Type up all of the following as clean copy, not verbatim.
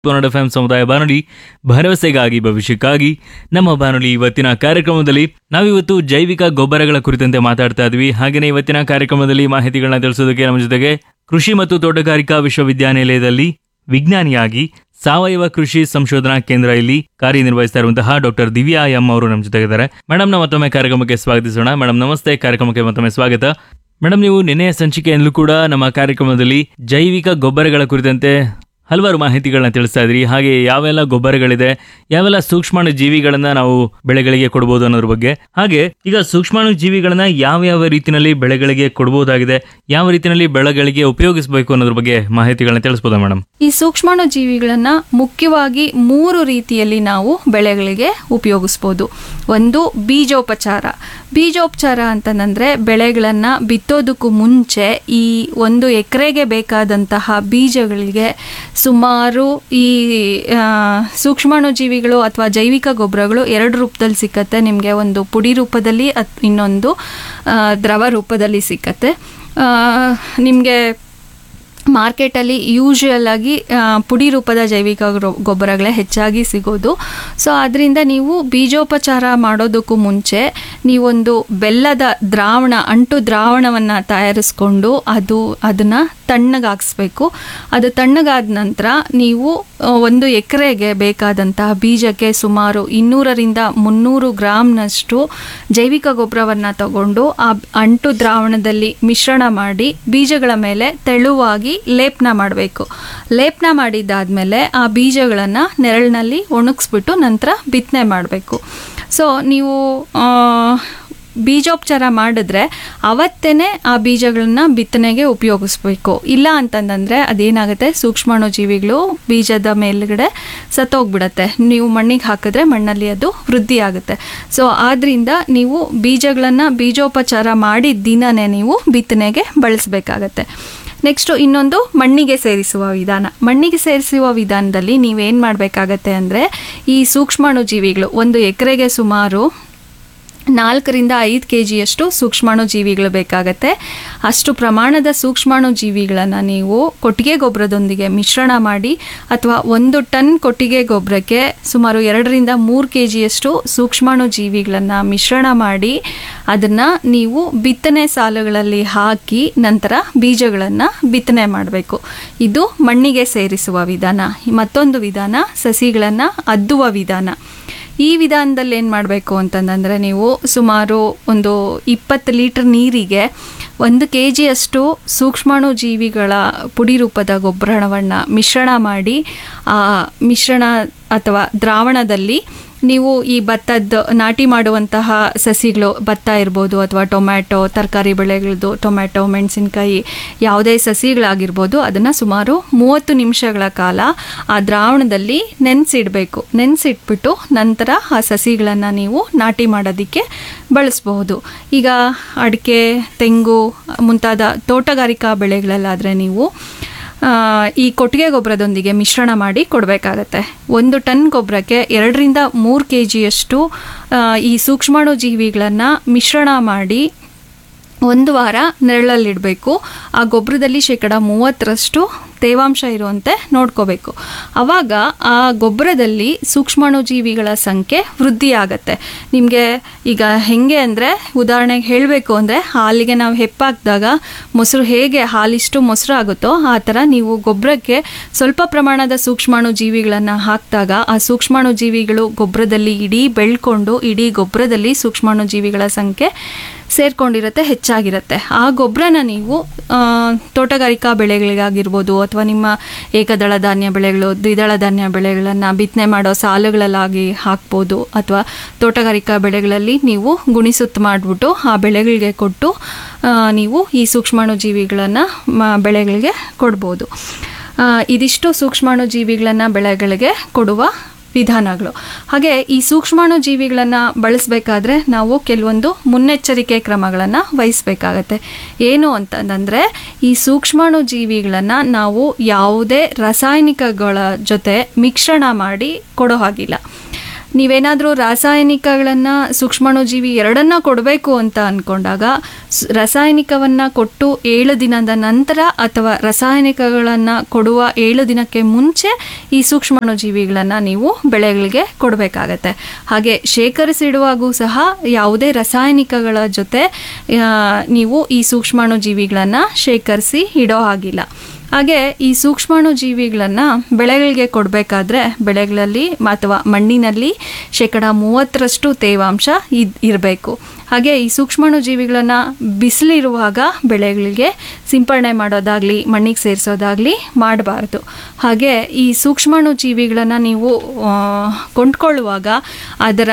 Kannada FM ಸಮುದಾಯ ಬಾನುಲಿ ಭರವಸೆಗಾಗಿ ಭವಿಷ್ಯಕ್ಕಾಗಿ ನಮ್ಮ ಬಾನುಲಿ. ಇವತ್ತಿನ ಕಾರ್ಯಕ್ರಮದಲ್ಲಿ ನಾವಿವತ್ತು ಜೈವಿಕ ಗೊಬ್ಬರಗಳ ಕುರಿತಂತೆ ಮಾತಾಡ್ತಾ ಇದ್ವಿ. ಹಾಗೆಯೇ ಇವತ್ತಿನ ಕಾರ್ಯಕ್ರಮದಲ್ಲಿ ಮಾಹಿತಿಗಳನ್ನ ತಿಳಿಸೋದಕ್ಕೆ ನಮ್ಮ ಜೊತೆಗೆ ಕೃಷಿ ಮತ್ತು ತೋಟಗಾರಿಕಾ ವಿಶ್ವವಿದ್ಯಾನಿಲಯದಲ್ಲಿ ವಿಜ್ಞಾನಿಯಾಗಿ ಸಾವಯವ ಕೃಷಿ ಸಂಶೋಧನಾ ಕೇಂದ್ರ ಇಲ್ಲಿ ಕಾರ್ಯನಿರ್ವಹಿಸ್ತಾ ಇರುವಂತಹ ಡಾಕ್ಟರ್ ದಿವ್ಯಾ ಎಂ ಅವರು ನಮ್ಮ ಜೊತೆಗಿದ್ದಾರೆ. ಮೇಡಮ್, ನಾವು ಮತ್ತೊಮ್ಮೆ ಕಾರ್ಯಕ್ರಮಕ್ಕೆ ಸ್ವಾಗತಿಸೋಣ. ಮೇಡಮ್ ನಮಸ್ತೆ, ಕಾರ್ಯಕ್ರಮಕ್ಕೆ ಮತ್ತೊಮ್ಮೆ ಸ್ವಾಗತ. ಮೇಡಮ್, ನೀವು ನಿನ್ನೆಯ ಸಂಚಿಕೆಯಲ್ಲೂ ಕೂಡ ನಮ್ಮ ಕಾರ್ಯಕ್ರಮದಲ್ಲಿ ಜೈವಿಕ ಗೊಬ್ಬರಗಳ ಕುರಿತಂತೆ ಹಲವಾರು ಮಾಹಿತಿಗಳನ್ನ ತಿಳಿಸ್ತಾ ಇದ್ರಿ. ಹಾಗೆ ಯಾವೆಲ್ಲ ಗೊಬ್ಬರಗಳಿದೆ, ಯಾವೆಲ್ಲ ಸೂಕ್ಷ್ಮಾಣು ಜೀವಿಗಳನ್ನ ನಾವು ಬೆಳೆಗಳಿಗೆ ಕೊಡ್ಬೋದು ಅನ್ನೋದ್ರ ಬಗ್ಗೆ, ಹಾಗೆ ಈಗ ಸೂಕ್ಷ್ಮಾಣು ಜೀವಿಗಳನ್ನ ಯಾವ ರೀತಿಯಲ್ಲಿ ಬೆಳೆಗಳಿಗೆ ಕೊಡ್ಬೋದಾಗಿದೆ, ಯಾವ ರೀತಿಯಲ್ಲಿ ಬೆಳೆಗಳಿಗೆ ಉಪಯೋಗಿಸಬೇಕು ಅನ್ನೋದ್ರ ಬಗ್ಗೆ ಮಾಹಿತಿಗಳನ್ನ ತಿಳಿಸ್ಬೋದಾ ಮೇಡಮ್? ಈ ಸೂಕ್ಷ್ಮಾಣು ಜೀವಿಗಳನ್ನ ಮುಖ್ಯವಾಗಿ 3 ರೀತಿಯಲ್ಲಿ ನಾವು ಬೆಳೆಗಳಿಗೆ ಉಪಯೋಗಿಸ್ಬೋದು. ಒಂದು ಬೀಜೋಪಚಾರ ಅಂತಂದ್ರೆ ಬೆಳೆಗಳನ್ನ ಬಿತ್ತೋದಕ್ಕೂ ಮುಂಚೆ ಈ 1 ಎಕರೆಗೆ ಬೇಕಾದಂತಹ ಬೀಜಗಳಿಗೆ ಸುಮಾರು ಈ ಸೂಕ್ಷ್ಮಾಣು ಜೀವಿಗಳು ಅಥವಾ ಜೈವಿಕ ಗೊಬ್ಬರಗಳು 2 ರೂಪದಲ್ಲಿ ಸಿಕ್ಕತ್ತೆ. ನಿಮಗೆ ಒಂದು ಪುಡಿ ರೂಪದಲ್ಲಿ, ಇನ್ನೊಂದು ದ್ರವ ರೂಪದಲ್ಲಿ ಸಿಕ್ಕತ್ತೆ. ನಿಮಗೆ ಮಾರ್ಕೆಟಲ್ಲಿ ಯೂಶುವಲ್ ಆಗಿ ಪುಡಿ ರೂಪದ ಜೈವಿಕ ಗೊಬ್ಬರಗಳೇ ಹೆಚ್ಚಾಗಿ ಸಿಗೋದು. ಸೊ ಅದರಿಂದ ನೀವು ಬೀಜೋಪಚಾರ ಮಾಡೋದಕ್ಕೂ ಮುಂಚೆ ನೀವೊಂದು ಬೆಲ್ಲದ ಅಂಟು ದ್ರಾವಣವನ್ನು ತಯಾರಿಸ್ಕೊಂಡು ಅದನ್ನು ತಣ್ಣಗಾಗಿಸ್ಬೇಕು. ಅದು ತಣ್ಣಗಾದ ನಂತರ ನೀವು 1 ಎಕರೆಗೆ ಬೇಕಾದಂತಹ ಬೀಜಕ್ಕೆ ಸುಮಾರು 200ರಿಂದ 300 ಗ್ರಾಮ್ನಷ್ಟು ಜೈವಿಕ ಗೊಬ್ಬರವನ್ನು ತಗೊಂಡು ಆ ಅಂಟು ದ್ರಾವಣದಲ್ಲಿ ಮಿಶ್ರಣ ಮಾಡಿ ಬೀಜಗಳ ಮೇಲೆ ತೆಳುವಾಗಿ ಲೇಪನ ಮಾಡಬೇಕು. ಲೇಪನ ಮಾಡಿದ್ದಾದ್ಮೇಲೆ ಆ ಬೀಜಗಳನ್ನು ನೆರಳಿನಲ್ಲಿ ಒಣಗಿಸ್ಬಿಟ್ಟು ನಂತರ ಬಿತ್ತನೆ ಮಾಡಬೇಕು. ಸೊ ನೀವು ಬೀಜೋಪಚಾರ ಮಾಡಿದ್ರೆ ಅವತ್ತೇನೆ ಆ ಬೀಜಗಳನ್ನ ಬಿತ್ತನೆಗೆ ಉಪಯೋಗಿಸ್ಬೇಕು. ಇಲ್ಲ ಅಂತಂದ್ರೆ ಅದೇನಾಗುತ್ತೆ, ಸೂಕ್ಷ್ಮಾಣು ಜೀವಿಗಳು ಬೀಜದ ಮೇಲ್ಗಡೆ ಸತ್ತೋಗ್ಬಿಡತ್ತೆ. ನೀವು ಮಣ್ಣಿಗೆ ಹಾಕಿದ್ರೆ ಮಣ್ಣಲ್ಲಿ ಅದು ವೃದ್ಧಿ ಆಗುತ್ತೆ. ಸೊ ಆದ್ರಿಂದ ನೀವು ಬೀಜಗಳನ್ನ ಬೀಜೋಪಚಾರ ಮಾಡಿದ ದಿನನೇ ನೀವು ಬಿತ್ತನೆಗೆ ಬಳಸಬೇಕಾಗತ್ತೆ. ನೆಕ್ಸ್ಟು ಇನ್ನೊಂದು ಮಣ್ಣಿಗೆ ಸೇರಿಸುವ ವಿಧಾನದಲ್ಲಿ ನೀವೇನು ಮಾಡಬೇಕಾಗತ್ತೆ ಅಂದರೆ, ಈ ಸೂಕ್ಷ್ಮಾಣು ಜೀವಿಗಳು 1 ಎಕರೆಗೆ ಸುಮಾರು 4ರಿಂದ 5 kgಯಷ್ಟು ಸೂಕ್ಷ್ಮಾಣು ಜೀವಿಗಳು ಬೇಕಾಗತ್ತೆ. ಅಷ್ಟು ಪ್ರಮಾಣದ ಸೂಕ್ಷ್ಮಾಣು ಜೀವಿಗಳನ್ನು ನೀವು ಕೊಟ್ಟಿಗೆ ಗೊಬ್ಬರದೊಂದಿಗೆ ಮಿಶ್ರಣ ಮಾಡಿ, ಅಥವಾ 1 ಟನ್ ಕೊಟ್ಟಿಗೆ ಗೊಬ್ಬರಕ್ಕೆ ಸುಮಾರು 2ರಿಂದ 3 kgಯಷ್ಟು ಸೂಕ್ಷ್ಮಾಣು ಜೀವಿಗಳನ್ನು ಮಿಶ್ರಣ ಮಾಡಿ ಅದನ್ನು ನೀವು ಬಿತ್ತನೆ ಸಾಲುಗಳಲ್ಲಿ ಹಾಕಿ ನಂತರ ಬೀಜಗಳನ್ನು ಬಿತ್ತನೆ ಮಾಡಬೇಕು. ಇದು ಮಣ್ಣಿಗೆ ಸೇರಿಸುವ ವಿಧಾನ. ಮತ್ತೊಂದು ವಿಧಾನ ಸಸಿಗಳನ್ನು ಅದ್ದುವ ವಿಧಾನ. ಈ ವಿಧಾನದಲ್ಲಿ ಏನು ಮಾಡಬೇಕು ಅಂತಂದರೆ, ನೀವು ಸುಮಾರು ಒಂದು 20 ಲೀಟರ್ ನೀರಿಗೆ 1 kgಯಷ್ಟು ಸೂಕ್ಷ್ಮಾಣು ಜೀವಿಗಳ ಪುಡಿ ರೂಪದ ಗೊಬ್ಬರವನ್ನು ಮಿಶ್ರಣ ಮಾಡಿ ಆ ಮಿಶ್ರಣ ಅಥವಾ ದ್ರಾವಣದಲ್ಲಿ ನೀವು ಈ ಭತ್ತದ ನಾಟಿ ಮಾಡುವಂತಹ ಸಸಿಗಳು, ಭತ್ತ ಇರ್ಬೋದು ಅಥವಾ ಟೊಮ್ಯಾಟೊ, ತರಕಾರಿ ಬೆಳೆಗಳದ್ದು ಟೊಮ್ಯಾಟೊ, ಮೆಣಸಿನ್ಕಾಯಿ, ಯಾವುದೇ ಸಸಿಗಳಾಗಿರ್ಬೋದು, ಅದನ್ನು ಸುಮಾರು 30 ನಿಮಿಷಗಳ ಕಾಲ ಆ ದ್ರಾವಣದಲ್ಲಿ ನೆನೆಸಿಟ್ಬಿಟ್ಟು ನಂತರ ಆ ಸಸಿಗಳನ್ನು ನೀವು ನಾಟಿ ಮಾಡೋದಕ್ಕೆ ಬಳಸಬಹುದು. ಈಗ ಅಡಿಕೆ, ತೆಂಗು ಮುಂತಾದ ತೋಟಗಾರಿಕಾ ಬೆಳೆಗಳಲ್ಲಾದರೆ ನೀವು ಈ ಕೊಟ್ಟಿಗೆ ಗೊಬ್ಬರದೊಂದಿಗೆ ಮಿಶ್ರಣ ಮಾಡಿ ಕೊಡಬೇಕಾಗತ್ತೆ. 1 ಟನ್ ಗೊಬ್ಬರಕ್ಕೆ 2ರಿಂದ 3 kgಯಷ್ಟು ಈ ಸೂಕ್ಷ್ಮಾಣು ಜೀವಿಗಳನ್ನು ಮಿಶ್ರಣ ಮಾಡಿ 1 ವಾರ ನೆರಳಲ್ಲಿಡಬೇಕು. ಆ ಗೊಬ್ಬರದಲ್ಲಿ 30% ತೇವಾಂಶ ಇರುವಂತೆ ನೋಡ್ಕೋಬೇಕು. ಆವಾಗ ಆ ಗೊಬ್ಬರದಲ್ಲಿ ಸೂಕ್ಷ್ಮಾಣು ಜೀವಿಗಳ ಸಂಖ್ಯೆ ವೃದ್ಧಿ ಆಗತ್ತೆ. ನಿಮಗೆ ಈಗ ಹೆಂಗೆ ಅಂದರೆ, ಉದಾಹರಣೆಗೆ ಹೇಳಬೇಕು ಅಂದರೆ, ಹಾಲಿಗೆ ನಾವು ಹೆಪ್ಪಾಕಿದಾಗ ಮೊಸರು ಹೇಗೆ ಹಾಲಿಷ್ಟು ಮೊಸರು ಆಗುತ್ತೋ ಆ ಥರ ನೀವು ಗೊಬ್ಬರಕ್ಕೆ ಸ್ವಲ್ಪ ಪ್ರಮಾಣದ ಸೂಕ್ಷ್ಮಾಣು ಜೀವಿಗಳನ್ನು ಹಾಕಿದಾಗ ಆ ಸೂಕ್ಷ್ಮಾಣು ಜೀವಿಗಳು ಗೊಬ್ಬರದಲ್ಲಿ ಬೆಳ್ಕೊಂಡು ಇಡೀ ಗೊಬ್ಬರದಲ್ಲಿ ಸೂಕ್ಷ್ಮಾಣು ಜೀವಿಗಳ ಸಂಖ್ಯೆ ಸೇರ್ಕೊಂಡಿರುತ್ತೆ, ಹೆಚ್ಚಾಗಿರುತ್ತೆ. ಆ ಗೊಬ್ಬರನ ನೀವು ತೋಟಗಾರಿಕಾ ಬೆಳೆಗಳಿಗಾಗಿರ್ಬೋದು ಅಥವಾ ನಿಮ್ಮ ಏಕದಳ ಧಾನ್ಯ ಬೆಳೆಗಳು, ದ್ವಿದಳ ಧಾನ್ಯ ಬೆಳೆಗಳನ್ನು ಬಿತ್ತನೆ ಮಾಡೋ ಸಾಲುಗಳಲ್ಲಾಗಿ ಹಾಕ್ಬೋದು, ಅಥವಾ ತೋಟಗಾರಿಕಾ ಬೆಳೆಗಳಲ್ಲಿ ನೀವು ಗುಣಿಸುತ್ತ ಮಾಡಿಬಿಟ್ಟು ಆ ಬೆಳೆಗಳಿಗೆ ಕೊಟ್ಟು ನೀವು ಈ ಸೂಕ್ಷ್ಮಾಣು ಜೀವಿಗಳನ್ನು ಬೆಳೆಗಳಿಗೆ ಕೊಡ್ಬೋದು. ಇದಿಷ್ಟು ಸೂಕ್ಷ್ಮಾಣು ಜೀವಿಗಳನ್ನು ಬೆಳೆಗಳಿಗೆ ಕೊಡುವ ವಿಧಾನಗಳು. ಹಾಗೆ ಈ ಸೂಕ್ಷ್ಮಾಣು ಜೀವಿಗಳನ್ನು ಬಳಸಬೇಕಾದ್ರೆ ನಾವು ಕೆಲವೊಂದು ಮುನ್ನೆಚ್ಚರಿಕೆ ಕ್ರಮಗಳನ್ನು ವಹಿಸಬೇಕಾಗತ್ತೆ. ಏನು ಅಂತಂದರೆ, ಈ ಸೂಕ್ಷ್ಮಾಣು ಜೀವಿಗಳನ್ನು ನಾವು ಯಾವುದೇ ರಾಸಾಯನಿಕಗಳ ಜೊತೆ ಮಿಶ್ರಣ ಮಾಡಿ ಕೊಡೋ ಹಾಗಿಲ್ಲ. ನೀವೇನಾದರೂ ರಾಸಾಯನಿಕಗಳನ್ನು ಸೂಕ್ಷ್ಮಾಣುಜೀವಿ ಎರಡನ್ನ ಕೊಡಬೇಕು ಅಂತ ಅಂದ್ಕೊಂಡಾಗ ರಾಸಾಯನಿಕವನ್ನು ಕೊಟ್ಟು 7 ದಿನದ ನಂತರ ಅಥವಾ ರಾಸಾಯನಿಕಗಳನ್ನು ಕೊಡುವ 7 ದಿನಕ್ಕೆ ಮುಂಚೆ ಈ ಸೂಕ್ಷ್ಮಾಣುಜೀವಿಗಳನ್ನು ನೀವು ಬೆಳೆಗಳಿಗೆ ಕೊಡಬೇಕಾಗತ್ತೆ. ಹಾಗೆ ಶೇಖರಿಸಿಡುವಾಗೂ ಸಹ ಯಾವುದೇ ರಾಸಾಯನಿಕಗಳ ಜೊತೆ ನೀವು ಈ ಸೂಕ್ಷ್ಮಾಣುಜೀವಿಗಳನ್ನು ಶೇಖರಿಸಿ ಇಡೋ ಹಾಗಿಲ್ಲ. ಹಾಗೆ ಈ ಸೂಕ್ಷ್ಮಾಣುಜೀವಿಗಳನ್ನು ಬೆಳೆಗಳಿಗೆ ಕೊಡಬೇಕಾದ್ರೆ ಬೆಳೆಗಳಲ್ಲಿ ಅಥವಾ ಮಣ್ಣಿನಲ್ಲಿ 30% ತೇವಾಂಶ ಇರಬೇಕು. ಹಾಗೆ ಈ ಸೂಕ್ಷ್ಮಾಣುಜೀವಿಗಳನ್ನು ಬಿಸಿಲಿರುವಾಗ ಬೆಳೆಗಳಿಗೆ ಸಿಂಪಡಣೆ ಮಾಡೋದಾಗಲಿ ಮಣ್ಣಿಗೆ ಸೇರಿಸೋದಾಗಲಿ ಮಾಡಬಾರ್ದು. ಹಾಗೆ ಈ ಸೂಕ್ಷ್ಮಾಣುಜೀವಿಗಳನ್ನು ನೀವು ಕೊಂಡ್ಕೊಳ್ಳುವಾಗ ಅದರ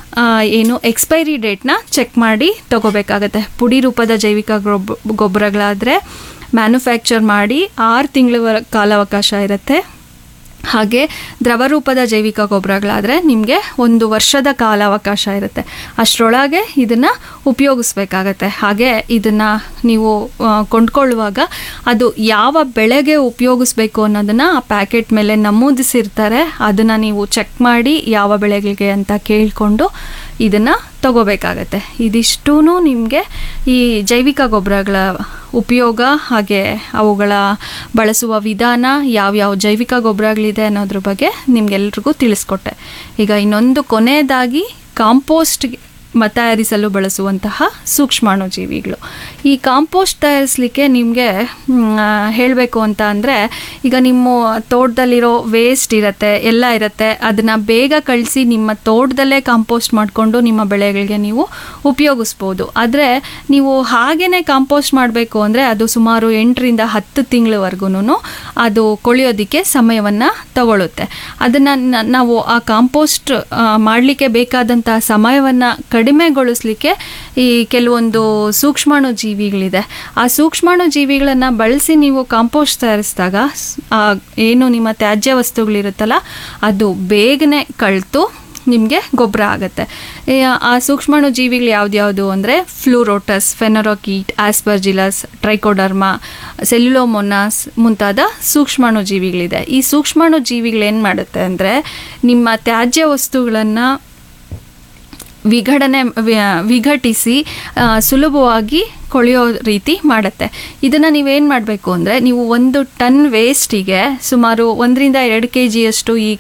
ಎಕ್ಸ್ಪೈರಿ ಡೇಟ್ನ ಚೆಕ್ ಮಾಡಿ ತಗೋಬೇಕಾಗತ್ತೆ. ಪುಡಿ ರೂಪದ ಜೈವಿಕ ಗೊಬ್ಬರಗಳಾದರೆ ಮ್ಯಾನುಫ್ಯಾಕ್ಚರ್ ಮಾಡಿ 6 ತಿಂಗಳ ಕಾಲಾವಕಾಶ ಇರುತ್ತೆ. ಹಾಗೆ ದ್ರವ ರೂಪದ ಜೈವಿಕ ಗೊಬ್ಬರಗಳಾದರೆ ನಿಮಗೆ 1 ವರ್ಷದ ಕಾಲಾವಕಾಶ ಇರುತ್ತೆ. ಅಷ್ಟರೊಳಗೆ ಇದನ್ನು ಉಪಯೋಗಿಸ್ಬೇಕಾಗತ್ತೆ. ಹಾಗೆ ಇದನ್ನು ನೀವು ಕೊಂಡ್ಕೊಳ್ಳುವಾಗ ಅದು ಯಾವ ಬೆಳೆಗೆ ಉಪಯೋಗಿಸ್ಬೇಕು ಅನ್ನೋದನ್ನು ಆ ಪ್ಯಾಕೆಟ್ ಮೇಲೆ ನಮೂದಿಸಿರ್ತಾರೆ. ಅದನ್ನು ನೀವು ಚೆಕ್ ಮಾಡಿ ಯಾವ ಬೆಳೆಗಳಿಗೆ ಅಂತ ಕೇಳಿಕೊಂಡು ಇದನ್ನು ತಗೋಬೇಕಾಗತ್ತೆ. ಇದಿಷ್ಟೂ ನಿಮಗೆ ಈ ಜೈವಿಕ ಗೊಬ್ಬರಗಳ ಉಪಯೋಗ ಹಾಗೆ ಅವುಗಳ ಬಳಸುವ ವಿಧಾನ ಯಾವ್ಯಾವ ಜೈವಿಕ ಗೊಬ್ಬರಗಳಿದೆ ಅನ್ನೋದ್ರ ಬಗ್ಗೆ ನಿಮ್ಗೆಲ್ರಿಗೂ ತಿಳಿಸ್ಕೊಟ್ಟೆ. ಈಗ ಇನ್ನೊಂದು ಕೊನೆಯದಾಗಿ ಕಾಂಪೋಸ್ಟ್ ತಯಾರಿಸಲು ಬಳಸುವಂತಹ ಸೂಕ್ಷ್ಮಾಣುಜೀವಿಗಳು. ಈ ಕಾಂಪೋಸ್ಟ್ ತಯಾರಿಸಲಿಕ್ಕೆ ನಿಮಗೆ ಹೇಳಬೇಕು ಅಂತ ಅಂದರೆ, ಈಗ ನಿಮ್ಮ ತೋಟದಲ್ಲಿರೋ ವೇಸ್ಟ್ ಇರುತ್ತೆ, ಎಲ್ಲ ಇರುತ್ತೆ, ಅದನ್ನು ಬೇಗ ಕಳಿಸಿ ನಿಮ್ಮ ತೋಟದಲ್ಲೇ ಕಾಂಪೋಸ್ಟ್ ಮಾಡಿಕೊಂಡು ನಿಮ್ಮ ಬೆಳೆಗಳಿಗೆ ನೀವು ಉಪಯೋಗಿಸ್ಬೋದು. ಆದರೆ ನೀವು ಹಾಗೇ ಕಾಂಪೋಸ್ಟ್ ಮಾಡಬೇಕು ಅಂದರೆ ಅದು ಸುಮಾರು 8 ರಿಂದ 10 ತಿಂಗಳವರೆಗೂ ಅದು ಕೊಳೆಯೋದಕ್ಕೆ ಸಮಯವನ್ನು ತಗೊಳ್ಳುತ್ತೆ. ಅದನ್ನು ನಾವು ಆ ಕಾಂಪೋಸ್ಟ್ ಮಾಡಲಿಕ್ಕೆ ಬೇಕಾದಂಥ ಸಮಯವನ್ನು ಕಡಿಮೆಗೊಳಿಸ್ಲಿಕ್ಕೆ ಈ ಕೆಲವೊಂದು ಸೂಕ್ಷ್ಮಾಣುಜೀವಿಗಳಿದೆ. ಆ ಸೂಕ್ಷ್ಮಾಣುಜೀವಿಗಳನ್ನು ಬಳಸಿ ನೀವು ಕಾಂಪೋಸ್ಟ್ ತಯಾರಿಸಿದಾಗ ಏನು ನಿಮ್ಮ ತ್ಯಾಜ್ಯ ವಸ್ತುಗಳಿರುತ್ತಲ್ಲ ಅದು ಬೇಗನೆ ಕಳ್ತು ನಿಮಗೆ ಗೊಬ್ಬರ ಆಗುತ್ತೆ. ಆ ಸೂಕ್ಷ್ಮಾಣುಜೀವಿಗಳು ಯಾವ್ದ್ಯಾವುದು ಅಂದರೆ ಫ್ಲೂರೋಟಸ್, ಫೆನರೋಕೀಟ್, ಆಸ್ಪರ್ಜಿಲಸ್, ಟ್ರೈಕೋಡರ್ಮಾ, ಸೆಲ್ಯುಲೋಮೊನಾಸ್ ಮುಂತಾದ ಸೂಕ್ಷ್ಮಾಣುಜೀವಿಗಳಿದೆ. ಈ ಸೂಕ್ಷ್ಮಾಣುಜೀವಿಗಳು ಏನು ಮಾಡುತ್ತೆ ಅಂದರೆ ನಿಮ್ಮ ತ್ಯಾಜ್ಯ ವಸ್ತುಗಳನ್ನು ವಿಘಟಿಸಿ ಸುಲಭವಾಗಿ ಕೊಳೆಯೋ ರೀತಿ ಮಾಡುತ್ತೆ. ಇದನ್ನು ನೀವೇನು ಮಾಡಬೇಕು ಅಂದರೆ, ನೀವು 1 ಟನ್ ವೇಸ್ಟಿಗೆ ಸುಮಾರು 1 ರಿಂದ 2 kgಯಷ್ಟು ಈ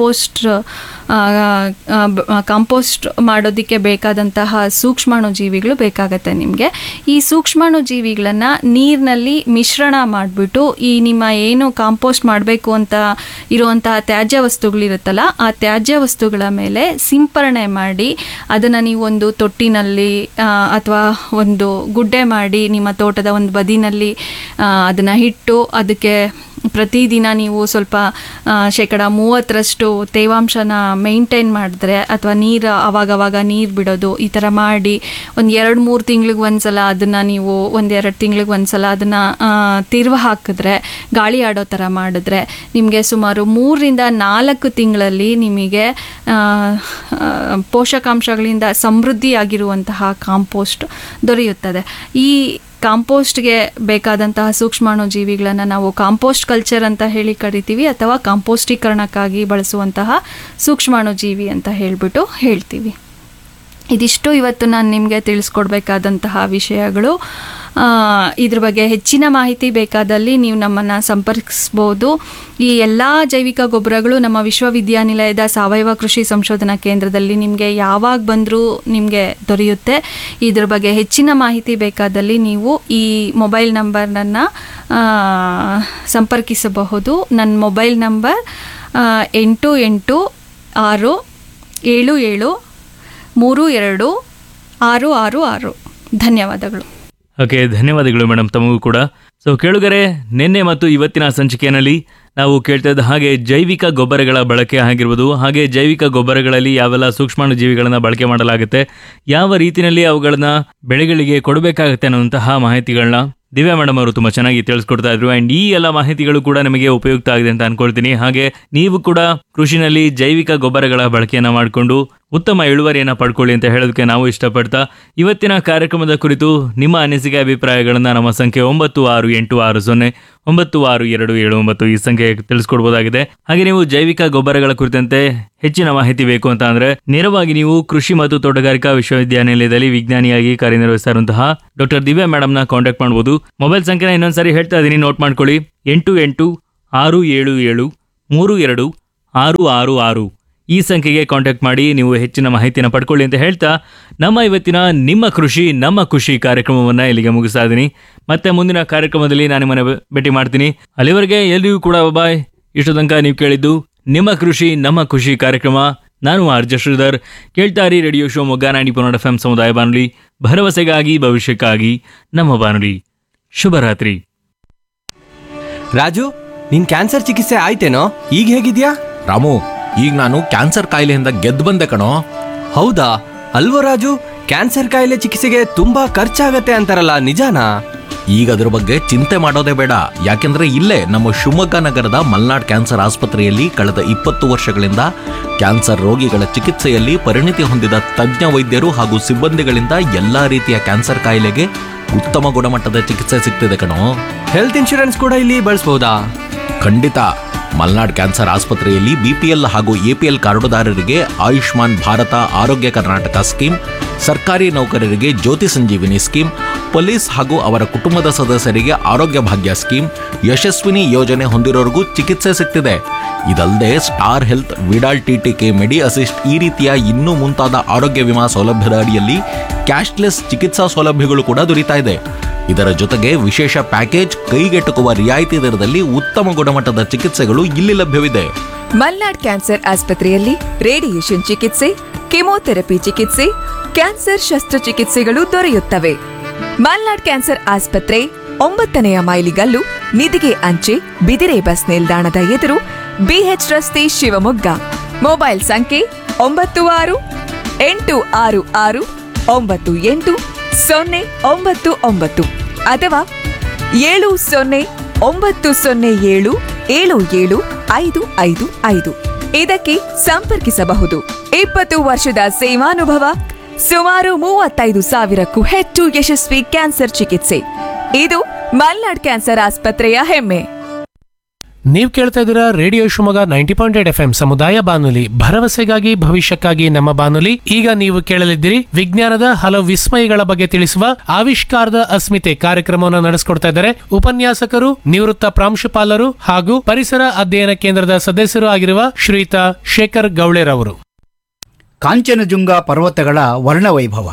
ಕಾಂಪೋಸ್ಟ್ ಮಾಡೋದಕ್ಕೆ ಬೇಕಾದಂತಹ ಸೂಕ್ಷ್ಮಾಣುಜೀವಿಗಳು ಬೇಕಾಗತ್ತೆ ನಿಮಗೆ. ಈ ಸೂಕ್ಷ್ಮಾಣುಜೀವಿಗಳನ್ನು ನೀರಿನಲ್ಲಿ ಮಿಶ್ರಣ ಮಾಡಿಬಿಟ್ಟು ಈ ನಿಮ್ಮ ಏನು ಕಾಂಪೋಸ್ಟ್ ಮಾಡಬೇಕು ಅಂತ ಇರುವಂತಹ ತ್ಯಾಜ್ಯ ವಸ್ತುಗಳಿರುತ್ತಲ್ಲ ಆ ತ್ಯಾಜ್ಯ ವಸ್ತುಗಳ ಮೇಲೆ ಸಿಂಪರಣೆ ಮಾಡಿ ಅದನ್ನು ನೀವು ಒಂದು ತೊಟ್ಟಿನಲ್ಲಿ ಅಥವಾ ಒಂದು ಗುಡ್ಡೆ ಮಾಡಿ ನಿಮ್ಮ ತೋಟದ ಒಂದು ಬದಿನಲ್ಲಿ ಅದನ್ನು ಇಟ್ಟು ಅದಕ್ಕೆ ಪ್ರತಿದಿನ ನೀವು ಸ್ವಲ್ಪ 30% ತೇವಾಂಶನ ಮೇಂಟೈನ್ ಮಾಡಿದ್ರೆ ಅಥವಾ ನೀರು ಆವಾಗವಾಗ ನೀರು ಬಿಡೋದು ಈ ಥರ ಮಾಡಿ ಒಂದು 2-3 ತಿಂಗಳಿಗೆ ಒಂದ್ಸಲ ಅದನ್ನು ನೀವು 1-2 ತಿಂಗಳಿಗೆ ಒಂದ್ಸಲ ಅದನ್ನು ತಿರುವು ಹಾಕಿದ್ರೆ ಗಾಳಿ ಆಡೋ ಥರ ಮಾಡಿದ್ರೆ ನಿಮಗೆ ಸುಮಾರು 3 ರಿಂದ 4 ತಿಂಗಳಲ್ಲಿ ನಿಮಗೆ ಪೋಷಕಾಂಶಗಳಿಂದ ಸಮೃದ್ಧಿಯಾಗಿರುವಂತಹ ಕಾಂಪೋಸ್ಟ್ ದೊರೆಯುತ್ತದೆ. ಈ ಕಾಂಪೋಸ್ಟ್ಗೆ ಬೇಕಾದಂತಹ ಸೂಕ್ಷ್ಮಾಣುಜೀವಿಗಳನ್ನು ನಾವು ಕಾಂಪೋಸ್ಟ್ ಕಲ್ಚರ್ ಅಂತ ಹೇಳಿ ಕರಿತೀವಿ ಅಥವಾ ಕಾಂಪೋಸ್ಟೀಕರಣಕ್ಕಾಗಿ ಬಳಸುವಂತಹ ಸೂಕ್ಷ್ಮಾಣುಜೀವಿ ಅಂತ ಹೇಳ್ತೀವಿ. ಇದಿಷ್ಟು ಇವತ್ತು ನಾನು ನಿಮಗೆ ತಿಳಿಸ್ಕೊಡ್ಬೇಕಾದಂತಹ ವಿಷಯಗಳು. ಇದ್ರ ಬಗ್ಗೆ ಹೆಚ್ಚಿನ ಮಾಹಿತಿ ಬೇಕಾದಲ್ಲಿ ನೀವು ನಮ್ಮನ್ನು ಸಂಪರ್ಕಿಸ್ಬೋದು. ಈ ಎಲ್ಲ ಜೈವಿಕ ಗೊಬ್ಬರಗಳು ನಮ್ಮ ವಿಶ್ವವಿದ್ಯಾನಿಲಯದ ಸಾವಯವ ಕೃಷಿ ಸಂಶೋಧನಾ ಕೇಂದ್ರದಲ್ಲಿ ನಿಮಗೆ ಯಾವಾಗ ಬಂದರೂ ನಿಮಗೆ ದೊರೆಯುತ್ತೆ. ಇದ್ರ ಬಗ್ಗೆ ಹೆಚ್ಚಿನ ಮಾಹಿತಿ ಬೇಕಾದಲ್ಲಿ ನೀವು ಈ ಮೊಬೈಲ್ ನಂಬರ್ನನ್ನು ಸಂಪರ್ಕಿಸಬಹುದು. ನನ್ನ ಮೊಬೈಲ್ ನಂಬರ್ 8867732666. ಧನ್ಯವಾದಗಳು. ಓಕೆ, ಧನ್ಯವಾದಗಳು ಮೇಡಮ್ ತಮಗೂ ಕೂಡ. ಸೊ ಕೇಳುಗರೆ, ನಿನ್ನೆ ಮತ್ತು ಇವತ್ತಿನ ಸಂಚಿಕೆಯಲ್ಲಿ ನಾವು ಕೇಳ್ತಾ ಇದ್ದ ಹಾಗೆ ಜೈವಿಕ ಗೊಬ್ಬರಗಳ ಬಳಕೆ ಆಗಿರ್ಬೋದು, ಹಾಗೆ ಜೈವಿಕ ಗೊಬ್ಬರಗಳಲ್ಲಿ ಯಾವೆಲ್ಲ ಸೂಕ್ಷ್ಮಾಣುಜೀವಿಗಳನ್ನು ಬಳಕೆ ಮಾಡಲಾಗುತ್ತೆ, ಯಾವ ರೀತಿಯಲ್ಲಿ ಅವುಗಳನ್ನ ಬೆಳೆಗಳಿಗೆ ಕೊಡಬೇಕಾಗುತ್ತೆ ಅನ್ನುವಂತಹ ಮಾಹಿತಿಗಳನ್ನ ದಿವ್ಯಾ ಮೇಡಮ್ ಅವರು ತುಂಬ ಚೆನ್ನಾಗಿ ತಿಳಿಸ್ಕೊಡ್ತಾ ಇದ್ರು. ಆ್ಯಂಡ್ ಈ ಎಲ್ಲ ಮಾಹಿತಿಗಳು ಕೂಡ ನಿಮಗೆ ಉಪಯುಕ್ತ ಆಗಿದೆ ಅಂತ ಅನ್ಕೊಳ್ತೀನಿ. ಹಾಗೆ ನೀವು ಕೂಡ ಕೃಷಿನಲ್ಲಿ ಜೈವಿಕ ಗೊಬ್ಬರಗಳ ಬಳಕೆಯನ್ನು ಮಾಡಿಕೊಂಡು ಉತ್ತಮ ಇಳುವರಿಯನ್ನು ಪಡ್ಕೊಳ್ಳಿ ಅಂತ ಹೇಳೋದಕ್ಕೆ ನಾವು ಇಷ್ಟಪಡ್ತಾ ಇವತ್ತಿನ ಕಾರ್ಯಕ್ರಮದ ಕುರಿತು ನಿಮ್ಮ ಅನಿಸಿಕೆ ಅಭಿಪ್ರಾಯಗಳನ್ನು ನಮ್ಮ ಸಂಖ್ಯೆ 9660962779 ಈ ಸಂಖ್ಯೆಗೆ ತಿಳಿಸ್ಕೊಡ್ಬೋದಾಗಿದೆ. ಹಾಗೆ ನೀವು ಜೈವಿಕ ಗೊಬ್ಬರಗಳ ಕುರಿತಂತೆ ಹೆಚ್ಚಿನ ಮಾಹಿತಿ ಬೇಕು ಅಂತ ಅಂದ್ರೆ ನೇರವಾಗಿ ನೀವು ಕೃಷಿ ಮತ್ತು ತೋಟಗಾರಿಕಾ ವಿಶ್ವವಿದ್ಯಾನಿಲಯದಲ್ಲಿ ವಿಜ್ಞಾನಿಯಾಗಿ ಕಾರ್ಯನಿರ್ವಹಿಸ್ತಾ ಇರುವಂತಹ ಡಾಕ್ಟರ್ ದಿವ್ಯಾ ಮೇಡಮ್ನ ಕಾಂಟ್ಯಾಕ್ಟ್ ಮಾಡಬಹುದು. ಮೊಬೈಲ್ ಸಂಖ್ಯೆನ ಇನ್ನೊಂದ್ಸರಿ ಹೇಳ್ತಾ ಇದ್ದೀನಿ, ನೋಟ್ ಮಾಡ್ಕೊಳ್ಳಿ. 8867732666 ಈ ಸಂಖ್ಯೆಗೆ ಕಾಂಟ್ಯಾಕ್ಟ್ ಮಾಡಿ ನೀವು ಹೆಚ್ಚಿನ ಮಾಹಿತಿಯನ್ನು ಪಡ್ಕೊಳ್ಳಿ ಅಂತ ಹೇಳ್ತಾ ನಮ್ಮ ಇವತ್ತಿನ ನಿಮ್ಮ ಕೃಷಿ ನಮ್ಮ ಖುಷಿ ಕಾರ್ಯಕ್ರಮವನ್ನು ಇಲ್ಲಿಗೆ ಮುಗಿಸ್ತಾ ಇದ್ದೀನಿ. ಮತ್ತೆ ಮುಂದಿನ ಕಾರ್ಯಕ್ರಮದಲ್ಲಿ ನಾನು ನಿಮ್ಮನ್ನು ಭೇಟಿ ಮಾಡ್ತೀನಿ. ಅಲ್ಲಿವರೆಗೆ ಎಲ್ರಿಗೂ ಕೂಡ ಬಾಯ್. ಇಷ್ಟು ತನಕ ನೀವು ಕೇಳಿದ್ದು ನಿಮ್ಮ ಕೃಷಿ ನಮ್ಮ ಖುಷಿ ಕಾರ್ಯಕ್ರಮ. ನಾನು R J Sridhar. ಕೇಳ್ತಾರಿ radio Shivamogga 90.1 FM ಸಮುದಾಯ ಬಾನುಲಿ, ಭರವಸೆಗಾಗಿ ಭವಿಷ್ಯಕ್ಕಾಗಿ ನಮ್ಮ ಬಾನುಲಿ. ಶುಭರಾತ್ರಿ. ರಾಜು, ನಿನ್ ಕ್ಯಾನ್ಸರ್ ಚಿಕಿತ್ಸೆ ಆಯ್ತೇನೋ? ಈಗ ಹೇಗಿದ್ಯಾ? ರಾಮು, ಈಗ ನಾನು ಕ್ಯಾನ್ಸರ್ ಕಾಯಿಲೆಯಿಂದ ಗೆದ್ದು ಬಂದೆ ಕಣೋ. ಹೌದಾ? ಅಲ್ವೋ ರಾಜು, ಕ್ಯಾನ್ಸರ್ ಕಾಯಿಲೆ ಚಿಕಿತ್ಸೆಗೆ ತುಂಬಾ ಖರ್ಚಾಗತ್ತೆ ಅಂತಾರಲ್ಲ, ನಿಜಾನಾ? ಈಗ ಅದ್ರ ಬಗ್ಗೆ ಚಿಂತೆ ಮಾಡೋದೇ ಬೇಡ. ಯಾಕೆಂದ್ರೆ ಇಲ್ಲೇ ನಮ್ಮ ಶಿವಮೊಗ್ಗ ನಗರದ ಮಲ್ನಾಡ್ ಕ್ಯಾನ್ಸರ್ ಆಸ್ಪತ್ರೆಯಲ್ಲಿ ಕಳೆದ 20 ವರ್ಷಗಳಿಂದ ಕ್ಯಾನ್ಸರ್ ರೋಗಿಗಳ ಚಿಕಿತ್ಸೆಯಲ್ಲಿ ಪರಿಣಿತಿ ಹೊಂದಿದ ತಜ್ಞ ವೈದ್ಯರು ಹಾಗೂ ಸಿಬ್ಬಂದಿಗಳಿಂದ ಎಲ್ಲಾ ರೀತಿಯ ಕ್ಯಾನ್ಸರ್ ಕಾಯಿಲೆಗೆ ಉತ್ತಮ ಗುಣಮಟ್ಟದ ಚಿಕಿತ್ಸೆ ಸಿಗ್ತಿದೆ ಕಣೋ. ಹೆಲ್ತ್ ಇನ್ಶೂರೆನ್ಸ್ ಕೂಡ ಇಲ್ಲಿ ಬಳಸಬಹುದಾ? ಖಂಡಿತ. ಮಲ್ನಾಡ್ ಕ್ಯಾನ್ಸರ್ ಆಸ್ಪತ್ರೆಯಲ್ಲಿ BPL ಹಾಗೂ APL ಕಾರ್ಡುದಾರರಿಗೆ ಆಯುಷ್ಮಾನ್ ಭಾರತ ಆರೋಗ್ಯ ಕರ್ನಾಟಕ ಸ್ಕೀಮ್, ಸರ್ಕಾರಿ ನೌಕರರಿಗೆ ಜ್ಯೋತಿ ಸಂಜೀವಿನಿ ಸ್ಕೀಮ್, ಪೊಲೀಸ್ ಹಾಗೂ ಅವರ ಕುಟುಂಬದ ಸದಸ್ಯರಿಗೆ ಆರೋಗ್ಯ ಭಾಗ್ಯ ಸ್ಕೀಮ್, ಯಶಸ್ವಿನಿ ಯೋಜನೆ ಹೊಂದಿರೋರಿಗೂ ಚಿಕಿತ್ಸೆ ಸಿಗ್ತಿದೆ. ಇದಲ್ಲದೆ ಸ್ಟಾರ್ ಹೆಲ್ತ್, ವಿಡಾಲ್ TTK, ಮೆಡಿ ಅಸಿಸ್ಟ್ ಈ ರೀತಿಯ ಇನ್ನೂ ಮುಂತಾದ ಆರೋಗ್ಯ ವಿಮಾ ಸೌಲಭ್ಯದ ಅಡಿಯಲ್ಲಿ ಕ್ಯಾಶ್ಲೆಸ್ ಚಿಕಿತ್ಸಾ ಸೌಲಭ್ಯಗಳು ಕೂಡ ದೊರೀತಾ ಇದೆ. ಇದರ ಜೊತೆಗೆ ವಿಶೇಷ ಪ್ಯಾಕೇಜ್, ಕೈಗೆಟುಕುವ ರಿಯಾಯಿತಿ ದರದಲ್ಲಿ ಉತ್ತಮ ಗುಣಮಟ್ಟದ ಚಿಕಿತ್ಸೆಗಳು ಇಲ್ಲಿ ಲಭ್ಯವಿದೆ. ಮಲ್ನಾಡ್ ಕ್ಯಾನ್ಸರ್ ಆಸ್ಪತ್ರೆಯಲ್ಲಿ ರೇಡಿಯೇಷನ್ ಚಿಕಿತ್ಸೆ, ಕೆಮೊಥೆರಪಿ ಚಿಕಿತ್ಸೆ, ಕ್ಯಾನ್ಸರ್ ಶಸ್ತ್ರಚಿಕಿತ್ಸೆಗಳು ದೊರೆಯುತ್ತವೆ. ಮಲ್ನಾಡ್ ಕ್ಯಾನ್ಸರ್ ಆಸ್ಪತ್ರೆ 9ನೇ ಮೈಲಿಗಲ್ಲು, ನಿಧಿಗೆ ಅಂಚೆ, ಬಿದಿರೆ ಬಸ್ ನಿಲ್ದಾಣದ ಎದುರು, BH ರಸ್ತೆ, ಶಿವಮೊಗ್ಗ. ಮೊಬೈಲ್ ಸಂಖ್ಯೆ 9668980099 ಅಥವಾ 7090077755 ಇದಕ್ಕೆ ಸಂಪರ್ಕಿಸಬಹುದು. 20 ವರ್ಷದ ಸೇವಾನುಭವ, ಸುಮಾರು 35,000ಕ್ಕೂ ಹೆಚ್ಚು ಯಶಸ್ವಿ ಕ್ಯಾನ್ಸರ್ ಚಿಕಿತ್ಸೆ. ಇದು ಮಲ್ನಾಡ್ ಕ್ಯಾನ್ಸರ್ ಆಸ್ಪತ್ರೆಯ ಹೆಮ್ಮೆ. ನೀವು ಕೇಳ್ತಾ ಇದ್ದೀರಾ ರೇಡಿಯೋ ಶಿವಮೊಗ್ಗ 90.8 FM ಸಮುದಾಯ ಬಾನುಲಿ, ಭರವಸೆಗಾಗಿ ಭವಿಷ್ಯಕ್ಕಾಗಿ ನಮ್ಮ ಬಾನುಲಿ. ಈಗ ನೀವು ಕೇಳಲಿದ್ದೀರಿ ವಿಜ್ಞಾನದ ಹಲವು ವಿಸ್ಮಯಗಳ ಬಗ್ಗೆ ತಿಳಿಸುವ ಆವಿಷ್ಕಾರದ ಅಸ್ಮಿತೆ ಕಾರ್ಯಕ್ರಮವನ್ನು ನಡೆಸಿಕೊಡ್ತಾ ಇದ್ದಾರೆ ಉಪನ್ಯಾಸಕರು, ನಿವೃತ್ತ ಪ್ರಾಂಶುಪಾಲರು ಹಾಗೂ ಪರಿಸರ ಅಧ್ಯಯನ ಕೇಂದ್ರದ ಸದಸ್ಯರು ಆಗಿರುವ ಶ್ರೀಯುತ ಶೇಖರ್ ಗೌಳೆರವರು. ಕಾಂಚನಜುಂಗ ಪರ್ವತಗಳ ವರ್ಣವೈಭವ,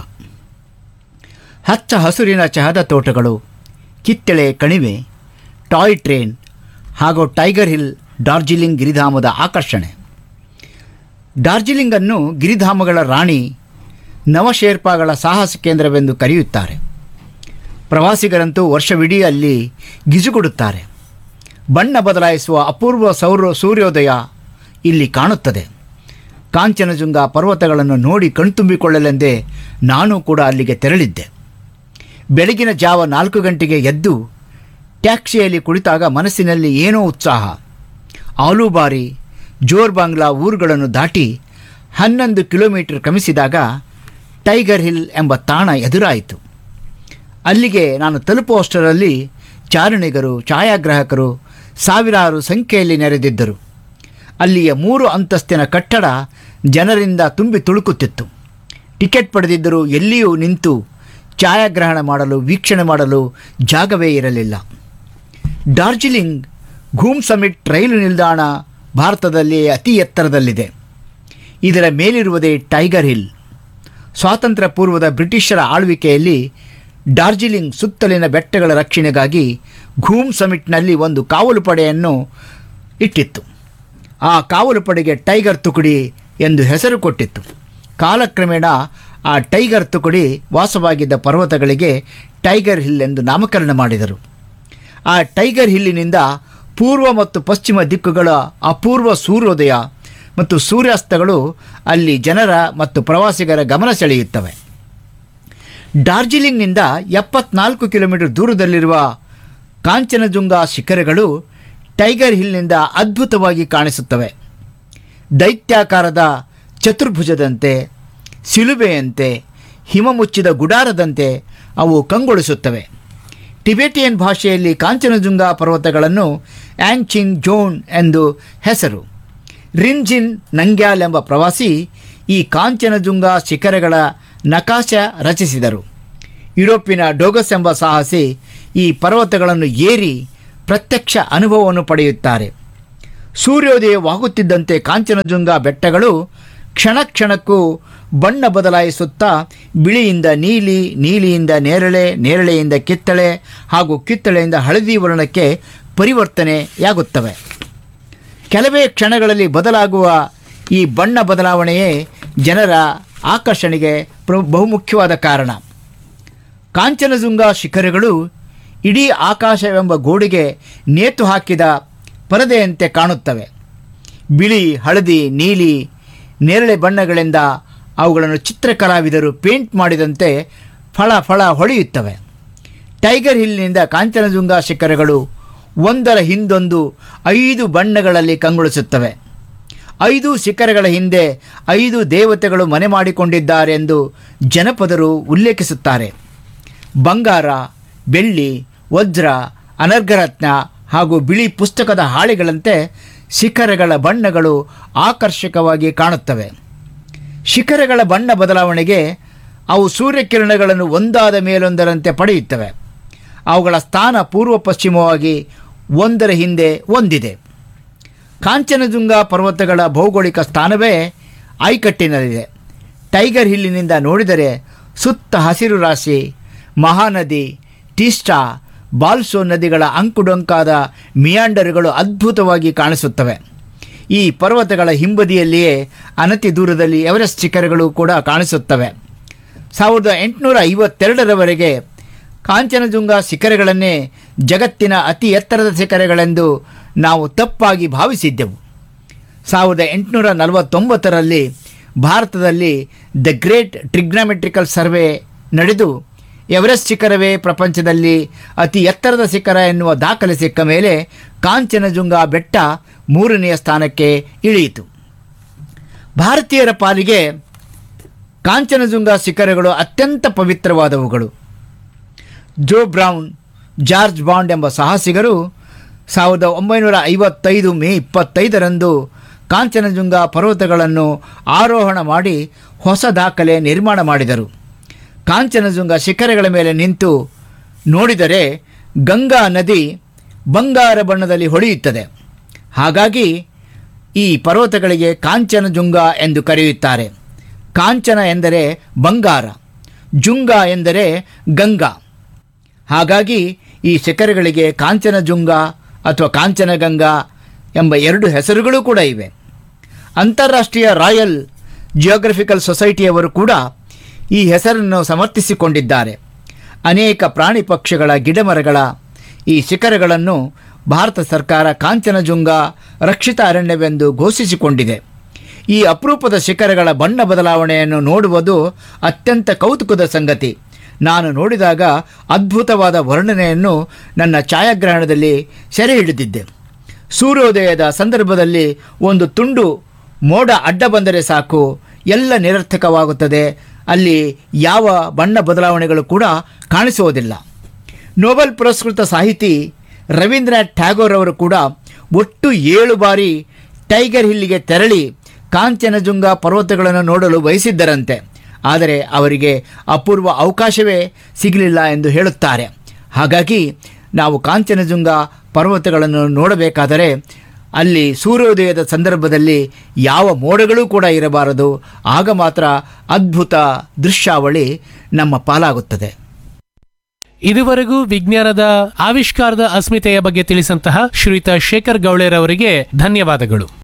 ಹಚ್ಚ ಹಸುರಿನ ಚಹದ ತೋಟಗಳು, ಕಿತ್ತಳೆ ಕಣಿವೆ, ಟಾಯ್ ಟ್ರೈನ್ ಹಾಗೂ ಟೈಗರ್ ಹಿಲ್ ಡಾರ್ಜಿಲಿಂಗ್ ಗಿರಿಧಾಮದ ಆಕರ್ಷಣೆ. ಡಾರ್ಜಿಲಿಂಗನ್ನು ಗಿರಿಧಾಮಗಳ ರಾಣಿ, ನವಶೇರ್ಪಾಗಳ ಸಾಹಸ ಕೇಂದ್ರವೆಂದು ಕರೆಯುತ್ತಾರೆ. ಪ್ರವಾಸಿಗರಂತೂ ವರ್ಷವಿಡೀ ಅಲ್ಲಿ ಗಿಜುಗುಡುತ್ತಾರೆ. ಬಣ್ಣ ಬದಲಾಯಿಸುವ ಅಪೂರ್ವ ಸೂರ್ಯೋದಯ ಇಲ್ಲಿ ಕಾಣುತ್ತದೆ. ಕಾಂಚನಜುಂಗ ಪರ್ವತಗಳನ್ನು ನೋಡಿ ಕಣ್ತುಂಬಿಕೊಳ್ಳಲೆಂದೇ ನಾನು ಕೂಡ ಅಲ್ಲಿಗೆ ತೆರಳಿದ್ದೆ. ಬೆಳಗಿನ ಜಾವ 4 ಗಂಟೆಗೆ ಎದ್ದು ಟ್ಯಾಕ್ಸಿಯಲ್ಲಿ ಕುಳಿತಾಗ ಮನಸ್ಸಿನಲ್ಲಿ ಏನೋ ಉತ್ಸಾಹ. ಆಲೂಬಾರಿ, ಜೋರ್ ಬಾಂಗ್ಲಾ ಊರುಗಳನ್ನು ದಾಟಿ 11 ಕಿಲೋಮೀಟರ್ ಕ್ರಮಿಸಿದಾಗ ಟೈಗರ್ ಹಿಲ್ ಎಂಬ ತಾಣ ಎದುರಾಯಿತು. ಅಲ್ಲಿಗೆ ನಾನು ತಲುಪುವಷ್ಟರಲ್ಲಿ ಚಾರಣಿಗರು, ಛಾಯಾಗ್ರಾಹಕರು ಸಾವಿರಾರು ಸಂಖ್ಯೆಯಲ್ಲಿ ನೆರೆದಿದ್ದರು. ಅಲ್ಲಿಯ 3 ಅಂತಸ್ತಿನ ಕಟ್ಟಡ ಜನರಿಂದ ತುಂಬಿ ತುಳುಕುತ್ತಿತ್ತು. ಟಿಕೆಟ್ ಪಡೆದಿದ್ದರೂ ಎಲ್ಲಿಯೂ ನಿಂತು ಛಾಯಾಗ್ರಹಣ ಮಾಡಲು, ವೀಕ್ಷಣೆ ಮಾಡಲು ಜಾಗವೇ ಇರಲಿಲ್ಲ. ಡಾರ್ಜಿಲಿಂಗ್ ಘೂಮ್ ಸಮಿಟ್ ರೈಲು ನಿಲ್ದಾಣ ಭಾರತದಲ್ಲಿ ಅತಿ ಎತ್ತರದಲ್ಲಿದೆ. ಇದರ ಮೇಲಿರುವುದೇ ಟೈಗರ್ ಹಿಲ್. ಸ್ವಾತಂತ್ರ್ಯ ಪೂರ್ವದ ಬ್ರಿಟಿಷರ ಆಳ್ವಿಕೆಯಲ್ಲಿ ಡಾರ್ಜಿಲಿಂಗ್ ಸುತ್ತಲಿನ ಬೆಟ್ಟಗಳ ರಕ್ಷಣೆಗಾಗಿ ಘೂಮ್ ಸಮಿಟ್ನಲ್ಲಿ ಒಂದು ಕಾವಲು ಪಡೆಯನ್ನು ಇಟ್ಟಿತ್ತು. ಆ ಕಾವಲು ಪಡೆಗೆ ಟೈಗರ್ ತುಕಡಿ ಎಂದು ಹೆಸರು ಕೊಟ್ಟಿತ್ತು. ಕಾಲಕ್ರಮೇಣ ಆ ಟೈಗರ್ ತುಕಡಿ ವಾಸವಾಗಿದ್ದ ಪರ್ವತಗಳಿಗೆ ಟೈಗರ್ ಹಿಲ್ ಎಂದು ನಾಮಕರಣ ಮಾಡಿದರು. ಆ ಟೈಗರ್ ಹಿಲ್ಲಿನಿಂದ ಪೂರ್ವ ಮತ್ತು ಪಶ್ಚಿಮ ದಿಕ್ಕುಗಳ ಅಪೂರ್ವ ಸೂರ್ಯೋದಯ ಮತ್ತು ಸೂರ್ಯಾಸ್ತಗಳು ಅಲ್ಲಿ ಜನರ ಮತ್ತು ಪ್ರವಾಸಿಗರ ಗಮನ ಸೆಳೆಯುತ್ತವೆ. ಡಾರ್ಜಿಲಿಂಗ್ನಿಂದ 74 ಕಿಲೋಮೀಟರ್ ದೂರದಲ್ಲಿರುವ ಕಾಂಚನಜುಂಗ ಶಿಖರಗಳು ಟೈಗರ್ ಹಿಲ್ನಿಂದ ಅದ್ಭುತವಾಗಿ ಕಾಣಿಸುತ್ತವೆ. ದೈತ್ಯಾಕಾರದ ಚತುರ್ಭುಜದಂತೆ, ಸಿಲುಬೆಯಂತೆ, ಹಿಮ ಮುಚ್ಚಿದ ಗುಡಾರದಂತೆ ಅವು ಕಂಗೊಳಿಸುತ್ತವೆ. ಟಿಬೆಟಿಯನ್ ಭಾಷೆಯಲ್ಲಿ ಕಾಂಚನಜುಂಗ ಪರ್ವತಗಳನ್ನು ಆಂಗ್ಚಿನ್ ಜೋನ್ ಎಂದು ಹೆಸರು. ರಿನ್ಜಿನ್ ನಂಗ್ಯಾಲ್ ಎಂಬ ಪ್ರವಾಸಿ ಈ ಕಾಂಚನಜುಂಗ ಶಿಖರಗಳ ನಕಾಶ ರಚಿಸಿದರು. ಯುರೋಪಿನ ಡೋಗಸ್ ಎಂಬ ಸಾಹಸಿ ಈ ಪರ್ವತಗಳನ್ನು ಏರಿ ಪ್ರತ್ಯಕ್ಷ ಅನುಭವವನ್ನು ಪಡೆಯುತ್ತಾರೆ. ಸೂರ್ಯೋದಯವಾಗುತ್ತಿದ್ದಂತೆ ಕಾಂಚನಜುಂಗ ಬೆಟ್ಟಗಳು ಕ್ಷಣ ಕ್ಷಣಕ್ಕೂ ಬಣ್ಣ ಬದಲಾಯಿಸುತ್ತಾ ಬಿಳಿಯಿಂದ ನೀಲಿ, ನೀಲಿಯಿಂದ ನೇರಳೆ, ನೇರಳೆಯಿಂದ ಕಿತ್ತಳೆ ಹಾಗೂ ಕಿತ್ತಳೆಯಿಂದ ಹಳದಿ ವರ್ಣಕ್ಕೆ ಪರಿವರ್ತನೆಯಾಗುತ್ತವೆ. ಕೆಲವೇ ಕ್ಷಣಗಳಲ್ಲಿ ಬದಲಾಗುವ ಈ ಬಣ್ಣ ಬದಲಾವಣೆಯೇ ಜನರ ಆಕರ್ಷಣೆಗೆ ಬಹುಮುಖ್ಯವಾದ ಕಾರಣ. ಕಾಂಚನಜುಂಗ ಶಿಖರಗಳು ಇಡೀ ಆಕಾಶವೆಂಬ ಗೋಡೆಗೆ ನೇತು ಹಾಕಿದ ಪರದೆಯಂತೆ ಕಾಣುತ್ತವೆ. ಬಿಳಿ, ಹಳದಿ, ನೀಲಿ, ನೇರಳೆ ಬಣ್ಣಗಳಿಂದ ಅವುಗಳನ್ನು ಚಿತ್ರಕಲಾವಿದರು ಪೇಂಟ್ ಮಾಡಿದಂತೆ ಫಳ ಫಳ ಹೊಳೆಯುತ್ತವೆ. ಟೈಗರ್ ಹಿಲ್ನಿಂದ ಕಾಂಚನಜುಂಗ ಶಿಖರಗಳು ಒಂದರ ಹಿಂದೊಂದು 5 ಬಣ್ಣಗಳಲ್ಲಿ ಕಂಗೊಳಿಸುತ್ತವೆ. 5 ಶಿಖರಗಳ ಹಿಂದೆ 5 ದೇವತೆಗಳು ಮನೆ ಮಾಡಿಕೊಂಡಿದ್ದಾರೆಂದು ಜನಪದರು ಉಲ್ಲೇಖಿಸುತ್ತಾರೆ. ಬಂಗಾರ, ಬೆಳ್ಳಿ, ವಜ್ರ, ಅನರ್ಘರತ್ನ ಹಾಗೂ ಬಿಳಿ ಪುಸ್ತಕದ ಹಾಳೆಗಳಂತೆ ಶಿಖರಗಳ ಬಣ್ಣಗಳು ಆಕರ್ಷಕವಾಗಿ ಕಾಣುತ್ತವೆ. ಶಿಖರಗಳ ಬಣ್ಣ ಬದಲಾವಣೆಗೆ ಅವು ಸೂರ್ಯಕಿರಣಗಳನ್ನು ಒಂದಾದ ಮೇಲೊಂದರಂತೆ ಪಡೆಯುತ್ತವೆ. ಅವುಗಳ ಸ್ಥಾನ ಪೂರ್ವ ಪಶ್ಚಿಮವಾಗಿ ಒಂದರ ಹಿಂದೆ ಒಂದಿದೆ. ಕಾಂಚನಜುಂಗ ಪರ್ವತಗಳ ಭೌಗೋಳಿಕ ಸ್ಥಾನವೇ ಆಯ್ಕಟ್ಟಿನಲ್ಲಿದೆ. ಟೈಗರ್ ಹಿಲ್ಲಿನಿಂದ ನೋಡಿದರೆ ಸುತ್ತ ಹಸಿರು ರಾಶಿ, ಮಹಾನದಿ, ಟೀಸ್ಟಾ, ಬಾಲ್ಸೋ ನದಿಗಳ ಅಂಕುಡೊಂಕಾದ ಮಿಯಾಂಡರ್ಗಳು ಅದ್ಭುತವಾಗಿ ಕಾಣಿಸುತ್ತವೆ. ಈ ಪರ್ವತಗಳ ಹಿಂಬದಿಯಲ್ಲಿಯೇ ಅನತಿ ದೂರದಲ್ಲಿ ಎವರೆಸ್ಟ್ ಶಿಖರಗಳು ಕೂಡ ಕಾಣಿಸುತ್ತವೆ. 1852ರವರೆಗೆ ಕಾಂಚನಜುಂಗ ಶಿಖರಗಳನ್ನೇ ಜಗತ್ತಿನ ಅತಿ ಎತ್ತರದ ಶಿಖರಗಳೆಂದು ನಾವು ತಪ್ಪಾಗಿ ಭಾವಿಸಿದ್ದೆವು. 1849ರಲ್ಲಿ ಭಾರತದಲ್ಲಿ ದ ಗ್ರೇಟ್ ಟ್ರಿಗ್ನಾಮೆಟ್ರಿಕಲ್ ಸರ್ವೆ ನಡೆದು ಎವರೆಸ್ಟ್ ಶಿಖರವೇ ಪ್ರಪಂಚದಲ್ಲಿ ಅತಿ ಎತ್ತರದ ಶಿಖರ ಎನ್ನುವ ದಾಖಲೆ ಸಿಕ್ಕ ಮೇಲೆ ಕಾಂಚನಜುಂಗ ಬೆಟ್ಟ 3ನೆಯ ಸ್ಥಾನಕ್ಕೆ ಇಳಿಯಿತು. ಭಾರತೀಯರ ಪಾಲಿಗೆ ಕಾಂಚನಜುಂಗ ಶಿಖರಗಳು ಅತ್ಯಂತ ಪವಿತ್ರವಾದವುಗಳು. ಜೋ ಬ್ರೌನ್, ಜಾರ್ಜ್ ಬಾಂಡ್ ಎಂಬ ಸಾಹಸಿಗರು 1955 ಮೇ 25ರಂದು ಕಾಂಚನಜುಂಗ ಪರ್ವತಗಳನ್ನು ಆರೋಹಣ ಮಾಡಿ ಹೊಸ ದಾಖಲೆ ನಿರ್ಮಾಣ ಮಾಡಿದರು. ಕಾಂಚನಜುಂಗ ಶಿಖರಗಳ ಮೇಲೆ ನಿಂತು ನೋಡಿದರೆ ಗಂಗಾ ನದಿ ಬಂಗಾರ ಬಣ್ಣದಲ್ಲಿ ಹೊಳೆಯುತ್ತದೆ. ಹಾಗಾಗಿ ಈ ಪರ್ವತಗಳಿಗೆ ಕಾಂಚನಜುಂಗ ಎಂದು ಕರೆಯುತ್ತಾರೆ. ಕಾಂಚನ ಎಂದರೆ ಬಂಗಾರ, ಜುಂಗ ಎಂದರೆ ಗಂಗಾ. ಹಾಗಾಗಿ ಈ ಶಿಖರಗಳಿಗೆ ಕಾಂಚನಜುಂಗ ಅಥವಾ ಕಾಂಚನಗಂಗಾ ಎಂಬ 2 ಹೆಸರುಗಳು ಕೂಡ ಇವೆ. ಅಂತಾರಾಷ್ಟ್ರೀಯ ರಾಯಲ್ ಜಿಯೋಗ್ರಫಿಕಲ್ ಸೊಸೈಟಿಯವರು ಕೂಡ ಈ ಹೆಸರನ್ನು ಸಮರ್ಥಿಸಿಕೊಂಡಿದ್ದಾರೆ. ಅನೇಕ ಪ್ರಾಣಿ ಪಕ್ಷಿಗಳ, ಗಿಡಮರಗಳ ಈ ಶಿಖರಗಳನ್ನು ಭಾರತ ಸರ್ಕಾರ ಕಾಂಚನಜುಂಗ ರಕ್ಷಿತ ಅರಣ್ಯವೆಂದು ಘೋಷಿಸಿಕೊಂಡಿದೆ. ಈ ಅಪರೂಪದ ಶಿಖರಗಳ ಬಣ್ಣ ಬದಲಾವಣೆಯನ್ನು ನೋಡುವುದು ಅತ್ಯಂತ ಕೌತುಕದ ಸಂಗತಿ. ನಾನು ನೋಡಿದಾಗ ಅದ್ಭುತವಾದ ವರ್ಣನೆಯನ್ನು ನನ್ನ ಛಾಯಾಗ್ರಹಣದಲ್ಲಿ ಸೆರೆ ಹಿಡಿದಿದ್ದೆ. ಸೂರ್ಯೋದಯದ ಸಂದರ್ಭದಲ್ಲಿ ಒಂದು ತುಂಡು ಮೋಡ ಅಡ್ಡ ಬಂದರೆ ಸಾಕು, ಎಲ್ಲ ನಿರರ್ಥಕವಾಗುತ್ತದೆ. ಅಲ್ಲಿ ಯಾವ ಬಣ್ಣ ಬದಲಾವಣೆಗಳು ಕೂಡ ಕಾಣಿಸುವುದಿಲ್ಲ. ನೊಬೆಲ್ ಪುರಸ್ಕೃತ ಸಾಹಿತಿ ರವೀಂದ್ರನಾಥ್ ಟ್ಯಾಗೋರ್ ಅವರು ಕೂಡ ಒಟ್ಟು 7 ಬಾರಿ ಟೈಗರ್ ಹಿಲ್ಲಿಗೆ ತೆರಳಿ ಕಾಂಚನಜುಂಗ ಪರ್ವತಗಳನ್ನು ನೋಡಲು ಬಯಸಿದ್ದರಂತೆ. ಆದರೆ ಅವರಿಗೆ ಅಪೂರ್ವ ಅವಕಾಶವೇ ಸಿಗಲಿಲ್ಲ ಎಂದು ಹೇಳುತ್ತಾರೆ. ಹಾಗಾಗಿ ನಾವು ಕಾಂಚನಜುಂಗ ಪರ್ವತಗಳನ್ನು ನೋಡಬೇಕಾದರೆ ಅಲ್ಲಿ ಸೂರ್ಯೋದಯದ ಸಂದರ್ಭದಲ್ಲಿ ಯಾವ ಮೋಡಗಳೂ ಕೂಡ ಇರಬಾರದು. ಆಗ ಮಾತ್ರ ಅದ್ಭುತ ದೃಶ್ಯಾವಳಿ ನಮ್ಮ ಪಾಲಾಗುತ್ತದೆ. ಇದುವರೆಗೂ ವಿಜ್ಞಾನದ ಆವಿಷ್ಕಾರದ ಅಸ್ಮಿತೆಯ ಬಗ್ಗೆ ತಿಳಿಸಂತಹ ಶ್ರೀಯುತ ಶೇಖರ್ ಗೌಳೇರ್ ಅವರಿಗೆ ಧನ್ಯವಾದಗಳು.